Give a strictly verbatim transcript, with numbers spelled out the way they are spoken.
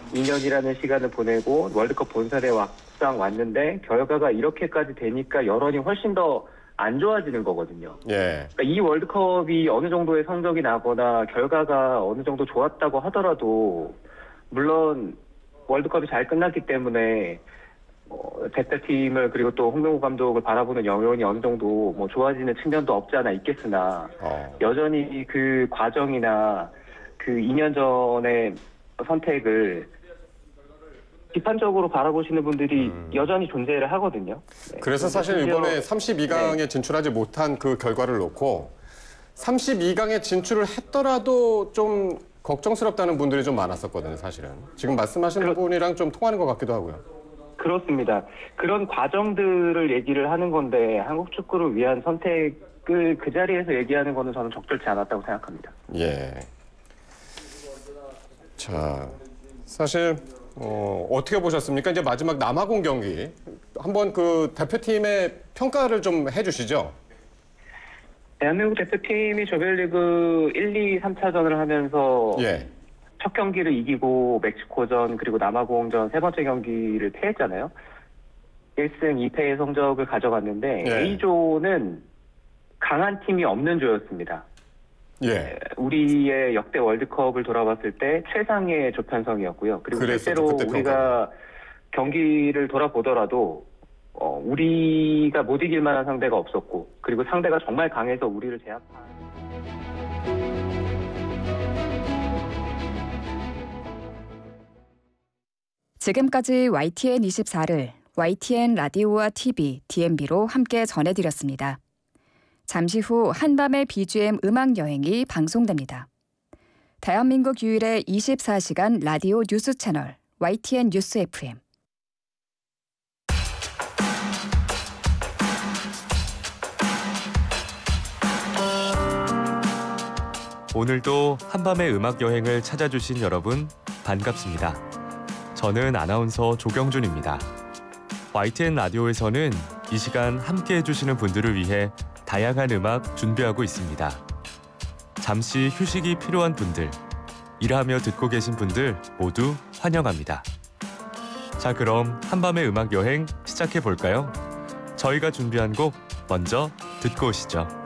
이 년이라는 시간을 보내고 월드컵 본선에 막상 왔는데 결과가 이렇게까지 되니까 여론이 훨씬 더 안 좋아지는 거거든요. 예. 그러니까 이 월드컵이 어느 정도의 성적이 나거나 결과가 어느 정도 좋았다고 하더라도 물론 월드컵이 잘 끝났기 때문에 어, 대표팀을 그리고 또 홍명보 감독을 바라보는 여론이 어느 정도 뭐 좋아지는 측면도 없지 않아 있겠으나 어. 여전히 그 과정이나 그 이 년 전의 선택을 비판적으로 바라보시는 분들이 음. 여전히 존재를 하거든요. 네. 그래서 사실 심지어, 이번에 삼십이 강에 네. 진출하지 못한 그 결과를 놓고 삼십이 강에 진출을 했더라도 좀 걱정스럽다는 분들이 좀 많았었거든요, 사실은. 지금 말씀하시는 그렇... 분이랑 좀 통하는 것 같기도 하고요. 그렇습니다. 그런 과정들을 얘기를 하는 건데 한국 축구를 위한 선택을 그 자리에서 얘기하는 거는 저는 적절치 않았다고 생각합니다. 예. 자, 사실 어, 어떻게 보셨습니까? 이제 마지막 남아공 경기 한번 그 대표팀의 평가를 좀 해주시죠. 대한민국 대표팀이 조별리그 일, 이, 삼 차전을 하면서 예. 첫 경기를 이기고 멕시코전 그리고 남아공전 세 번째 경기를 패했잖아요. 일 승 이 패의 성적을 가져갔는데 예. A조는 강한 팀이 없는 조였습니다. 예. 우리의 역대 월드컵을 돌아봤을 때 최상의 조편성이었고요. 그리고 그랬었죠, 실제로 그때 우리가 경기를 돌아보더라도 어, 우리가 못 이길 만한 상대가 없었고 그리고 상대가 정말 강해서 우리를 제압한 지금까지 와이티엔 이십사를 와이티엔 라디오와 티비, 디엠비로 함께 전해드렸습니다. 잠시 후 한밤의 비지엠 음악여행이 방송됩니다. 대한민국 유일의 이십사 시간 라디오 뉴스 채널 와이티엔 뉴스 에프엠. 오늘도 한밤의 음악여행을 찾아주신 여러분 반갑습니다. 저는 아나운서 조경준입니다. 와이티엔 라디오에서는 이 시간 함께해 주시는 분들을 위해 다양한 음악 준비하고 있습니다. 잠시 휴식이 필요한 분들, 일하며 듣고 계신 분들 모두 환영합니다. 자, 그럼 한밤의 음악 여행 시작해 볼까요? 저희가 준비한 곡 먼저 듣고 오시죠.